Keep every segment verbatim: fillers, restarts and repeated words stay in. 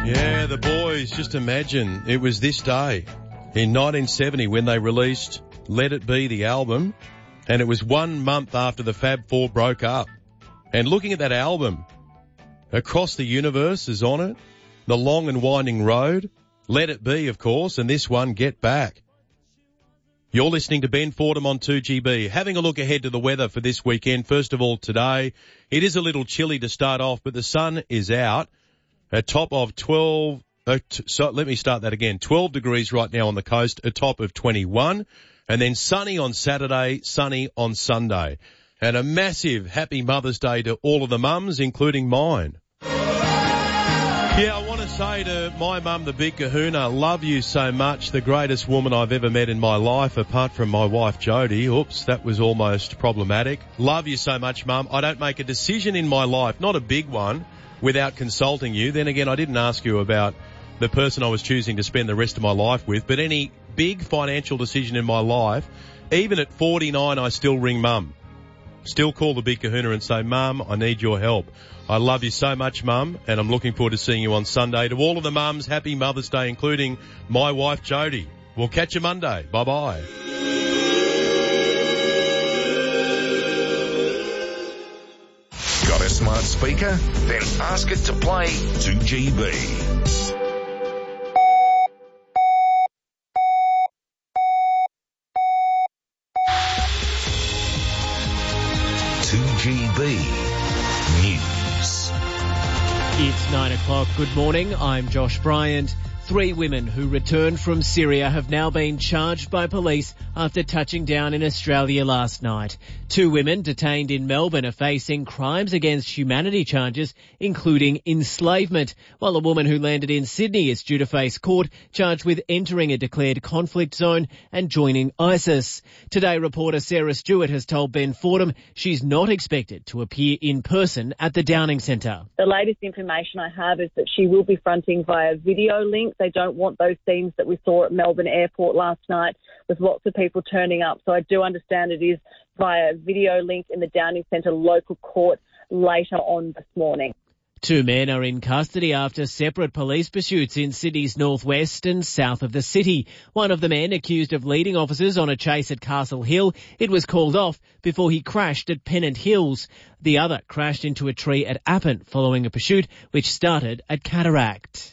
Yeah, the boys, just imagine it was this day in nineteen seventy when they released Let It Be, the album, and it was one month after the Fab Four broke up. And looking at that album, Across the Universe is on it, The Long and Winding Road, Let It Be, of course, and this one, Get Back. You're listening to Ben Fordham on two G B. Having a look ahead to the weather for this weekend. First of all, today, it is a little chilly to start off, but the sun is out. A top of twelve, uh, t- so let me start that again. twelve degrees right now on the coast, a top of twenty-one. And then sunny on Saturday, sunny on Sunday. And a massive happy Mother's Day to all of the mums, including mine. Yeah, I want to say to my mum, the Big Kahuna, love you so much, the greatest woman I've ever met in my life, apart from my wife Jodie. Oops, that was almost problematic. Love you so much, Mum. I don't make a decision in my life, not a big one, without consulting you. Then again, I didn't ask you about the person I was choosing to spend the rest of my life with, but any big financial decision in my life, even at forty-nine, I still ring Mum. Still call the Big Kahuna and say, Mum, I need your help. I love you so much, Mum, and I'm looking forward to seeing you on Sunday. To all of the mums, happy Mother's Day, including my wife, Jodie. We'll catch you Monday. Bye-bye. Got a smart speaker? Then ask it to play two G B. two G B News. It's nine o'clock. Good morning. I'm Josh Bryant. Three women who returned from Syria have now been charged by police after touching down in Australia last night. Two women detained in Melbourne are facing crimes against humanity charges, including enslavement, while a woman who landed in Sydney is due to face court charged with entering a declared conflict zone and joining ISIS. Today, reporter Sarah Stewart has told Ben Fordham she's not expected to appear in person at the Downing Centre. The latest information I have is that she will be fronting via video link. They don't want those scenes that we saw at Melbourne Airport last night with lots of people turning up. So I do understand it is via video link in the Downing Centre local court later on this morning. Two men are in custody after separate police pursuits in Sydney's northwest and south of the city. One of the men accused of leading officers on a chase at Castle Hill. It was called off before he crashed at Pennant Hills. The other crashed into a tree at Appin following a pursuit which started at Cataract.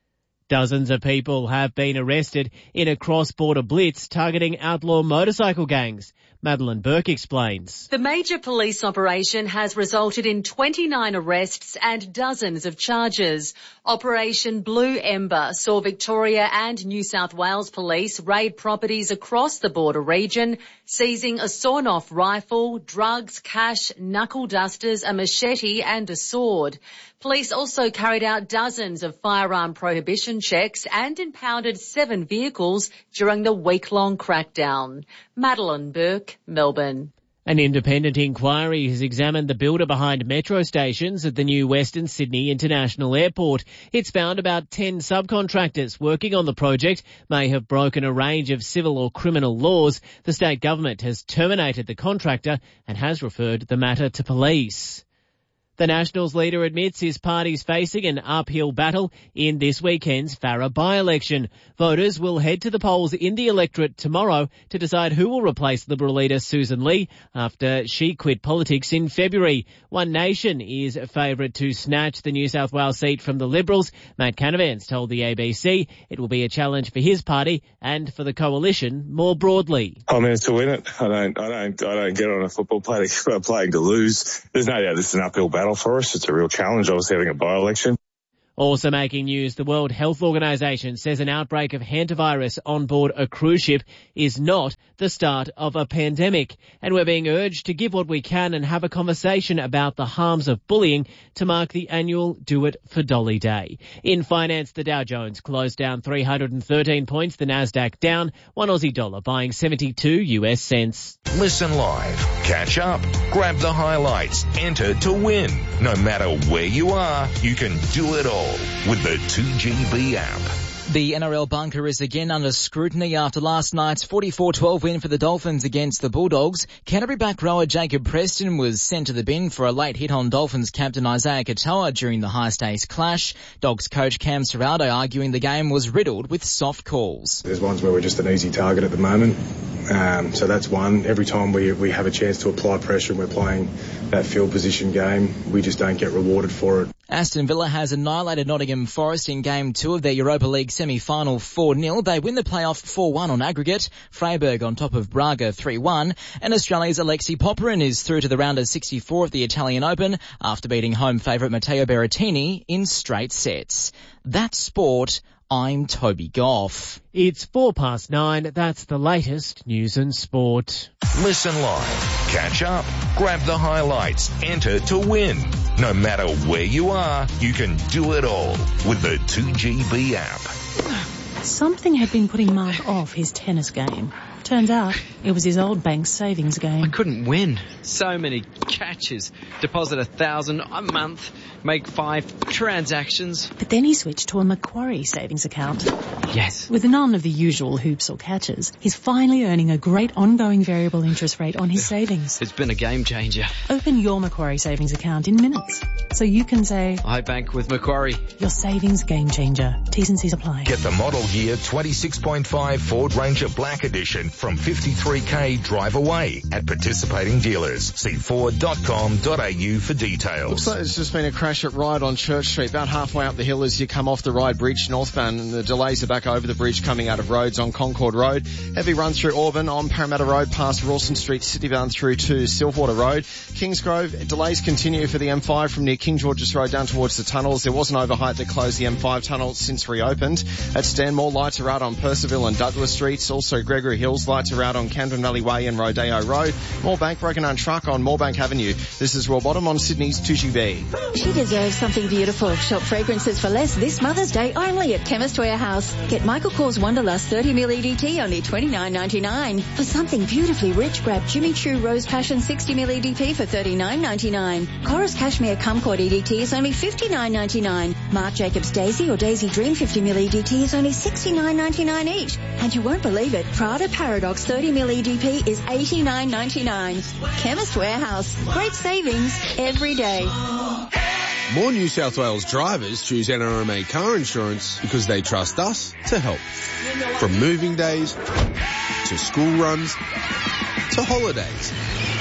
Dozens of people have been arrested in a cross-border blitz targeting outlaw motorcycle gangs. Madeline Burke explains. The major police operation has resulted in twenty-nine arrests and dozens of charges. Operation Blue Ember saw Victoria and New South Wales police raid properties across the border region, seizing a sawn-off rifle, drugs, cash, knuckle dusters, a machete and a sword. Police also carried out dozens of firearm prohibition checks and impounded seven vehicles during the week-long crackdown. Madeline Burke, Melbourne. An independent inquiry has examined the builder behind metro stations at the new Western Sydney International Airport. It's found about ten subcontractors working on the project may have broken a range of civil or criminal laws. The state government has terminated the contractor and has referred the matter to police. The Nationals leader admits his party's facing an uphill battle in this weekend's Farrer by-election. Voters will head to the polls in the electorate tomorrow to decide who will replace Liberal leader Susan Lee after she quit politics in February. One Nation is a favourite to snatch the New South Wales seat from the Liberals. Matt Canavan's told the A B C it will be a challenge for his party and for the coalition more broadly. I mean, it's to win it. I don't, I don't, I don't get on a football play to, playing to lose. There's no doubt this is an uphill battle for us. It's a real challenge, obviously, having a by-election. Also making news, the World Health Organization says an outbreak of hantavirus on board a cruise ship is not the start of a pandemic. And we're being urged to give what we can and have a conversation about the harms of bullying to mark the annual Do It for Dolly Day. In finance, the Dow Jones closed down three hundred thirteen points, the Nasdaq down, one Aussie dollar buying seventy-two US cents. Listen live, catch up, grab the highlights, enter to win. No matter where you are, you can do it all with the two G B app. The N R L bunker is again under scrutiny after last night's forty-four twelve win for the Dolphins against the Bulldogs. Canterbury back rower Jacob Preston was sent to the bin for a late hit on Dolphins captain Isaiah Katoa during the high-stakes clash. Dogs coach Cam Serraldo arguing the game was riddled with soft calls. There's ones where we're just an easy target at the moment. Um, so that's one. Every time we we have a chance to apply pressure and we're playing that field position game, we just don't get rewarded for it. Aston Villa has annihilated Nottingham Forest in Game two of their Europa League semi-final four nil. They win the playoff four one on aggregate. Freiburg on top of Braga three one. And Australia's Alexei Popyrin is through to the round of sixty-four of the Italian Open after beating home favourite Matteo Berrettini in straight sets. That's sport. I'm Toby Goff. It's four past nine. That's the latest news and sport. Listen live, catch up, grab the highlights, enter to win. No matter where you are, you can do it all with the two G B app. Something had been putting Mark off his tennis game. Turns out it was his old bank's savings game. I couldn't win. So many catches. Deposit a thousand a month, make five transactions. But then he switched to a Macquarie savings account. Yes. With none of the usual hoops or catches, he's finally earning a great ongoing variable interest rate on his savings. It's been a game changer. Open your Macquarie savings account in minutes, so you can say, I bank with Macquarie. Your savings game changer. T's and C's apply. Get the model year twenty-six point five Ford Ranger Black Edition from fifty-three K drive away at participating dealers. See ford dot com dot a u for details. Looks like there's just been a crash at Ryde on Church Street, about halfway up the hill as you come off the Ryde Bridge northbound, and the delays are back over the bridge coming out of Rhodes on Concord Road. Heavy run through Auburn on Parramatta Road past Rawson Street, citybound through to Silverwater Road. Kingsgrove, delays continue for the M five from near King George's Road down towards the tunnels. There was an overheight that closed the M five tunnel since reopened. At Stanmore, lights are out on Percival and Douglas Streets. Also Gregory Hills, lights are out on Camden Valley Way and Rodeo Road. Moorebank broken on truck on Moorebank Avenue. This is Raw Bottom on Sydney's two G B. She deserves something beautiful. Shop fragrances for less this Mother's Day only at Chemist Warehouse. Get Michael Kors Wanderlust thirty milliliter E D T only twenty-nine ninety-nine. For something beautifully rich, grab Jimmy Choo Rose Passion sixty milliliter E D T for thirty-nine ninety-nine. Chorus Cashmere Kumquat E D T is only fifty-nine ninety-nine. Marc Jacobs Daisy or Daisy Dream fifty milliliter E D T is only sixty-nine ninety-nine each. And you won't believe it, Prada Paradox thirty milliliter E D P is eighty-nine ninety-nine. Chemist Warehouse. Great savings every day. More New South Wales drivers choose N R M A car insurance because they trust us to help. From moving days, to school runs, to holidays,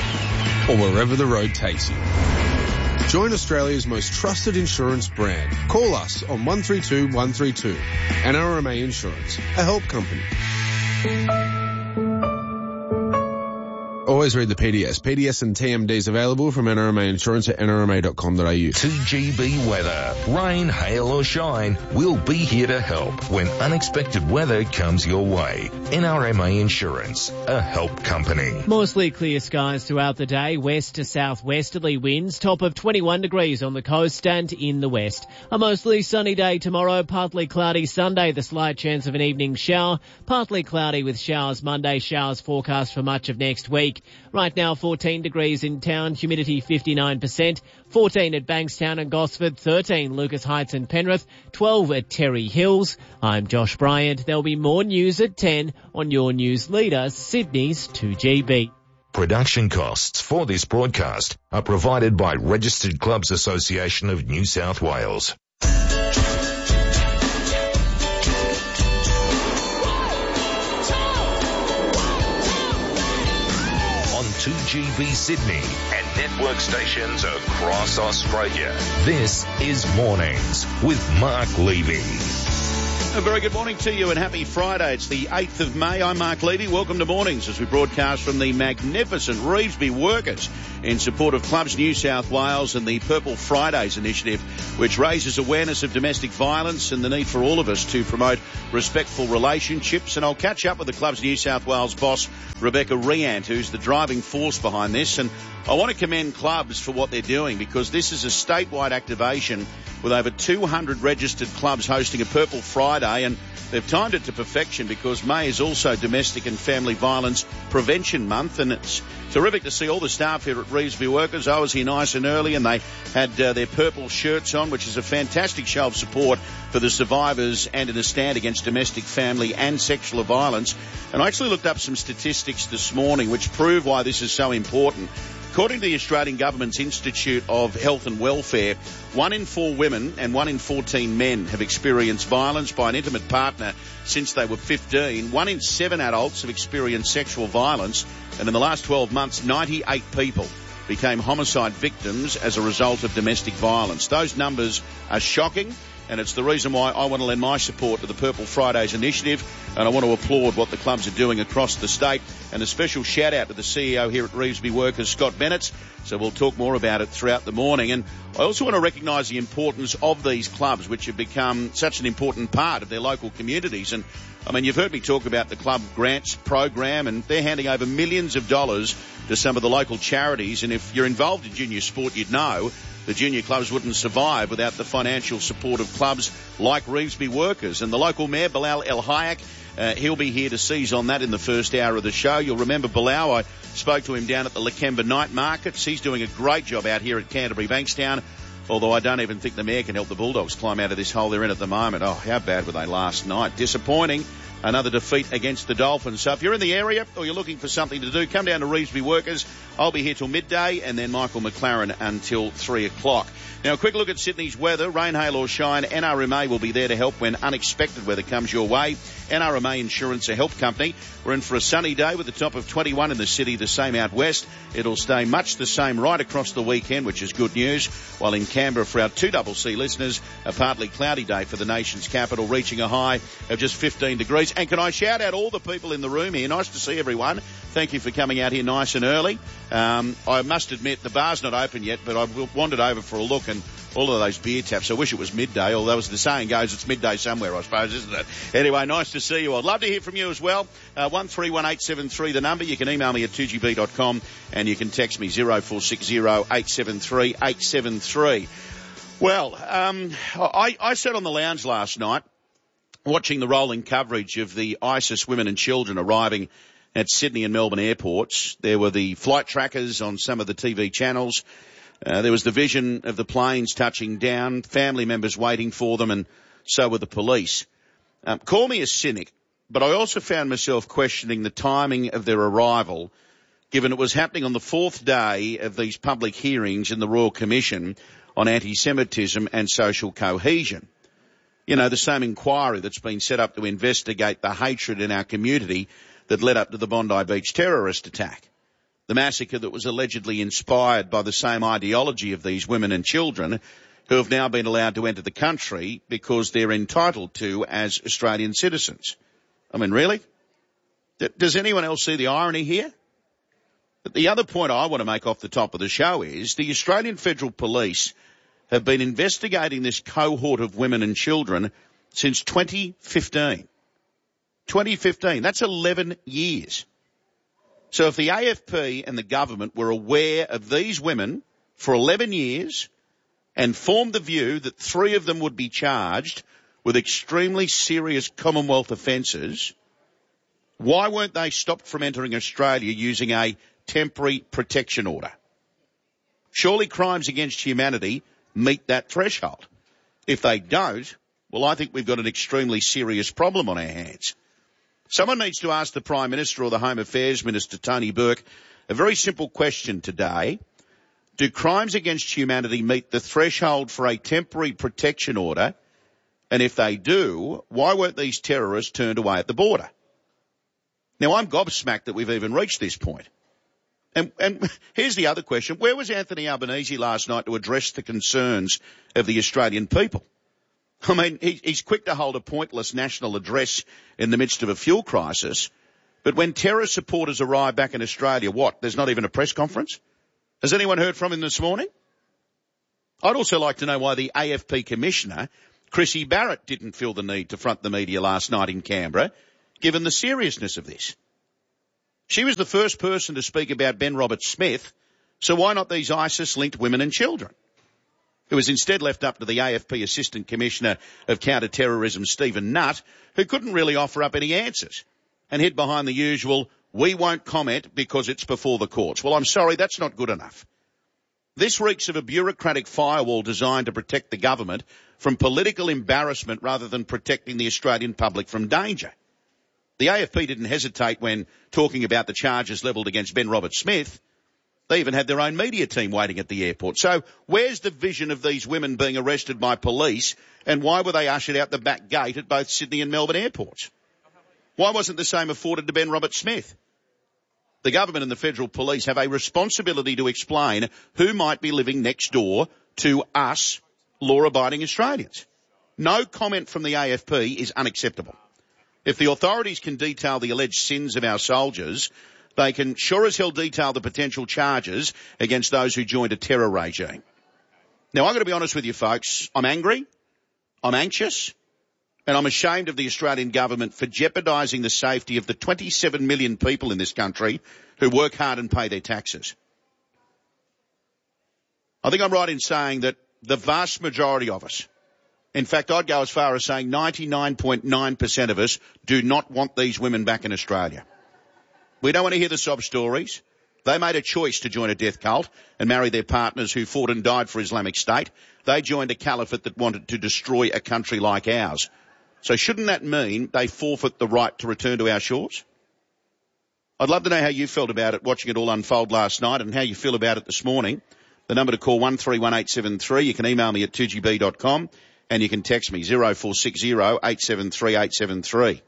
or wherever the road takes you. Join Australia's most trusted insurance brand. Call us on one three two one three two. N R M A Insurance, a help company. Always read the P D S. P D S and T M Ds available from N R M A Insurance at N R M A dot com dot a u. two G B weather. Rain, hail or shine, we'll be here to help when unexpected weather comes your way. N R M A Insurance, a help company. Mostly clear skies throughout the day. West to southwesterly winds. Top of twenty-one degrees on the coast and in the west. A mostly sunny day tomorrow. Partly cloudy Sunday. The slight chance of an evening shower. Partly cloudy with showers Monday. Showers forecast for much of next week. Right now, fourteen degrees in town, humidity fifty-nine percent, fourteen at Bankstown and Gosford, thirteen Lucas Heights and Penrith, twelve at Terry Hills. I'm Josh Bryant. There'll be more news at ten on your news leader, Sydney's two G B. Production costs for this broadcast are provided by Registered Clubs Association of New South Wales. two G B Sydney and network stations across Australia. This is Mornings with Mark Levy. A very good morning to you and happy Friday. It's the eighth of May. I'm Mark Levy. Welcome to Mornings as we broadcast from the magnificent Revesby Workers in support of Clubs New South Wales and the Purple Fridays initiative, which raises awareness of domestic violence and the need for all of us to promote respectful relationships. And I'll catch up with the Clubs New South Wales boss, Rebecca Riant, who's the driving force behind this. And I want to commend clubs for what they're doing, because this is a statewide activation with over two hundred registered clubs hosting a Purple Friday, and they've timed it to perfection because May is also Domestic and Family Violence Prevention Month, and it's Terrific to see all the staff here at Revesby Workers. I was here nice and early, and they had uh, their purple shirts on, which is a fantastic show of support for the survivors and in a stand against domestic, family and sexual violence. And I actually looked up some statistics this morning which prove why this is so important. According to the Australian Government's Institute of Health and Welfare, one in four women and one in fourteen men have experienced violence by an intimate partner since they were fifteen. One in seven adults have experienced sexual violence, and in the last twelve months, ninety-eight people became homicide victims as a result of domestic violence. Those numbers are shocking, and it's the reason why I want to lend my support to the Purple Fridays initiative, and I want to applaud what the clubs are doing across the state. And a special shout out to the C E O here at Revesby Workers, Scott Bennett. So we'll talk more about it throughout the morning. And I also want to recognise the importance of these clubs, which have become such an important part of their local communities. And I mean, you've heard me talk about the club grants program, and they're handing over millions of dollars to some of the local charities. And if you're involved in junior sport, you'd know the junior clubs wouldn't survive without the financial support of clubs like Revesby Workers. And the local mayor, Bilal El Hayek, uh, he'll be here to seize on that in the first hour of the show. You'll remember Bilal, I spoke to him down at the Lakemba night markets. He's doing a great job out here at Canterbury Bankstown, although I don't even think the mayor can help the Bulldogs climb out of this hole they're in at the moment. Oh, how bad were they last night? Disappointing. Another defeat against the Dolphins. So if you're in the area or you're looking for something to do, come down to Revesby Workers. I'll be here till midday, and then Michael McLaren until three o'clock. Now, a quick look at Sydney's weather. Rain, hail or shine, N R M A will be there to help when unexpected weather comes your way. N R M A Insurance, a help company. We're in for a sunny day with a top of twenty-one in the city, the same out west. It'll stay much the same right across the weekend, which is good news. While in Canberra, for our two C C listeners, a partly cloudy day for the nation's capital, reaching a high of just fifteen degrees. And can I shout out all the people in the room here? Nice to see everyone. Thank you for coming out here nice and early. Um, I must admit, the bar's not open yet, but I wandered over for a look, and all of those beer taps. I wish it was midday, although as the saying goes, it's midday somewhere, I suppose, isn't it? Anyway, nice to see you all. Love to hear from you as well. Uh, one three one eight seven three, the number. You can email me at two g b dot com, and you can text me zero four six zero eight seven three eight seven three. Well, um, I, I sat on the lounge last night watching the rolling coverage of the ISIS women and children arriving at Sydney and Melbourne airports. There were the flight trackers on some of the T V channels. Uh, there was the vision of the planes touching down, family members waiting for them, and so were the police. Um, call me a cynic, but I also found myself questioning the timing of their arrival, given it was happening on the fourth day of these public hearings in the Royal Commission on Anti-Semitism and Social Cohesion. You know, the same inquiry that's been set up to investigate the hatred in our community that led up to the Bondi Beach terrorist attack. The massacre that was allegedly inspired by the same ideology of these women and children who have now been allowed to enter the country because they're entitled to as Australian citizens. I mean, really? Does anyone else see the irony here? But the other point I want to make off the top of the show is the Australian Federal Police have been investigating this cohort of women and children since twenty fifteen. twenty fifteen, that's eleven years. So if the A F P and the government were aware of these women for eleven years and formed the view that three of them would be charged with extremely serious Commonwealth offences, why weren't they stopped from entering Australia using a temporary protection order? Surely crimes against humanity meet that threshold. If they don't, well, I think we've got an extremely serious problem on our hands. Someone needs to ask the Prime Minister or the Home Affairs Minister, Tony Burke, a very simple question today. Do crimes against humanity meet the threshold for a temporary protection order? And if they do, why weren't these terrorists turned away at the border? Now, I'm gobsmacked that we've even reached this point. And, and here's the other question. Where was Anthony Albanese last night to address the concerns of the Australian people? I mean, he, he's quick to hold a pointless national address in the midst of a fuel crisis, but when terror supporters arrive back in Australia, what, there's not even a press conference? Has anyone heard from him this morning? I'd also like to know why the A F P Commissioner, Chrissy Barrett, didn't feel the need to front the media last night in Canberra, given the seriousness of this. She was the first person to speak about Ben Roberts-Smith, so why not these ISIS-linked women and children? It was instead left up to the A F P Assistant Commissioner of Counter-Terrorism, Stephen Nutt, who couldn't really offer up any answers and hid behind the usual, we won't comment because it's before the courts. Well, I'm sorry, that's not good enough. This reeks of a bureaucratic firewall designed to protect the government from political embarrassment rather than protecting the Australian public from danger. The A F P didn't hesitate when talking about the charges levelled against Ben Roberts-Smith. They even had their own media team waiting at the airport. So where's the vision of these women being arrested by police, and why were they ushered out the back gate at both Sydney and Melbourne airports? Why wasn't the same afforded to Ben Roberts-Smith? The government and the federal police have a responsibility to explain who might be living next door to us, law-abiding Australians. No comment from the A F P is unacceptable. If the authorities can detail the alleged sins of our soldiers, they can sure as hell detail the potential charges against those who joined a terror regime. Now, I've got to be honest with you, folks. I'm angry, I'm anxious, and I'm ashamed of the Australian government for jeopardising the safety of the twenty-seven million people in this country who work hard and pay their taxes. I think I'm right in saying that the vast majority of us, in fact, I'd go as far as saying ninety-nine point nine percent of us do not want these women back in Australia. We don't want to hear the sob stories. They made a choice to join a death cult and marry their partners who fought and died for Islamic State. They joined a caliphate that wanted to destroy a country like ours. So shouldn't that mean they forfeit the right to return to our shores? I'd love to know how you felt about it watching it all unfold last night and how you feel about it this morning. The number to call one three one eight seven three. You can email me at two g b dot com and you can text me zero four six zero eight seven three eight seven three.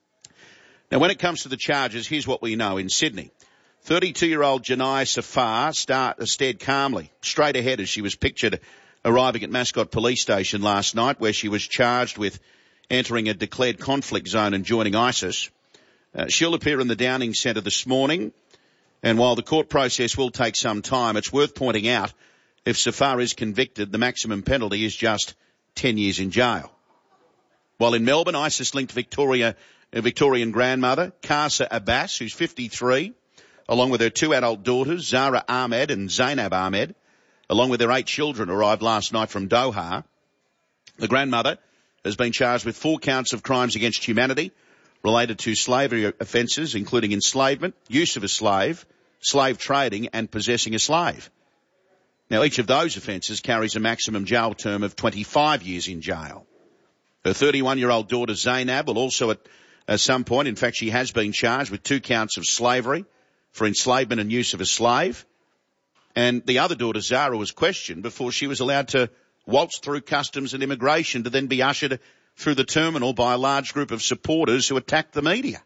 Now, when it comes to the charges, here's what we know. In Sydney, thirty-two-year-old Janai Safar start, stared calmly straight ahead as she was pictured arriving at Mascot Police Station last night, where she was charged with entering a declared conflict zone and joining ISIS. Uh, she'll appear in the Downing Centre this morning, and while the court process will take some time, it's worth pointing out if Safar is convicted, the maximum penalty is just ten years in jail. While in Melbourne, ISIS-linked Victoria, a Victorian grandmother, Kasa Abbas, who's fifty-three, along with her two adult daughters, Zara Ahmed and Zainab Ahmed, along with their eight children, arrived last night from Doha. The grandmother has been charged with four counts of crimes against humanity related to slavery offences, including enslavement, use of a slave, slave trading and possessing a slave. Now, each of those offences carries a maximum jail term of twenty-five years in jail. Her thirty-one-year-old daughter Zainab will also at, at some point, in fact she has been charged with two counts of slavery for enslavement and use of a slave. And the other daughter Zara was questioned before she was allowed to waltz through customs and immigration to then be ushered through the terminal by a large group of supporters who attacked the media.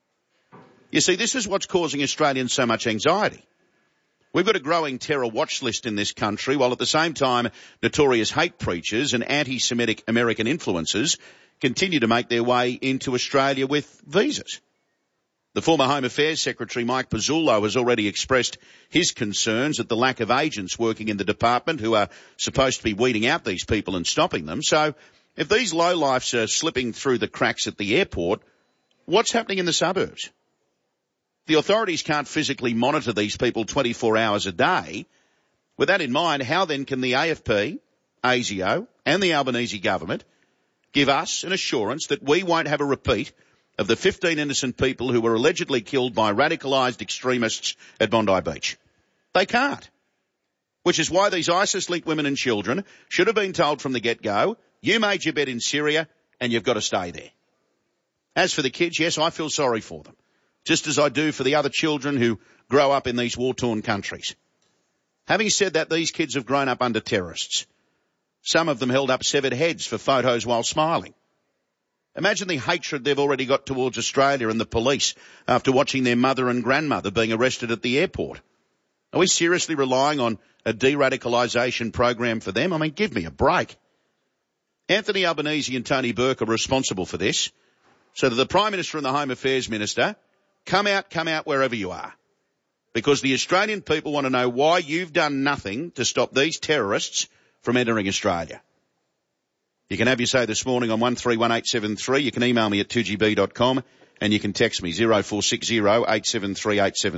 You see, this is what's causing Australians so much anxiety. We've got a growing terror watch list in this country, while at the same time notorious hate preachers and anti-Semitic American influencers continue to make their way into Australia with visas. The former Home Affairs Secretary Mike Pizzullo has already expressed his concerns at the lack of agents working in the department who are supposed to be weeding out these people and stopping them. So if these lowlifes are slipping through the cracks at the airport, what's happening in the suburbs? The authorities can't physically monitor these people twenty-four hours a day. With that in mind, how then can the A F P, ASIO and the Albanese government give us an assurance that we won't have a repeat of the fifteen innocent people who were allegedly killed by radicalised extremists at Bondi Beach? They can't. Which is why these ISIS-linked women and children should have been told from the get-go, you made your bed in Syria and you've got to stay there. As for the kids, yes, I feel sorry for them, just as I do for the other children who grow up in these war-torn countries. Having said that, these kids have grown up under terrorists. Some of them held up severed heads for photos while smiling. Imagine the hatred they've already got towards Australia and the police after watching their mother and grandmother being arrested at the airport. Are we seriously relying on a de-radicalisation program for them? I mean, give me a break. Anthony Albanese and Tony Burke are responsible for this. So that the Prime Minister and the Home Affairs Minister, come out, come out wherever you are. Because the Australian people want to know why you've done nothing to stop these terrorists from entering Australia. You can have your say this morning on one three one eight seven three. You can email me at two g b dot com and you can text me zero four six zero eight seven three eight seven.